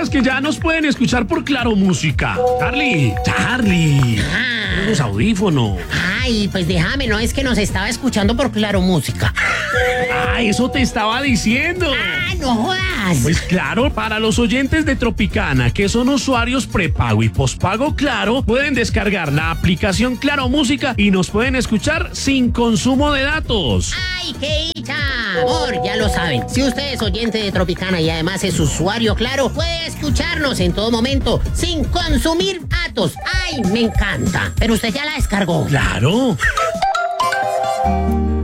¿Sabías que ya nos pueden escuchar por Claro Música? Charlie, los audífonos. Ay, pues déjame, no es que nos estaba escuchando por Claro Música. Eso te estaba diciendo. No jodas. Pues claro, para los oyentes de Tropicana, que son usuarios prepago y pospago Claro, pueden descargar la aplicación Claro Música y nos pueden escuchar sin consumo de datos. ¡Ay, qué dicha! Amor, ya lo saben. Si usted es oyente de Tropicana y además es usuario Claro, puede escucharnos en todo momento sin consumir datos. ¡Ay, me encanta! Pero usted ya la descargó. Claro.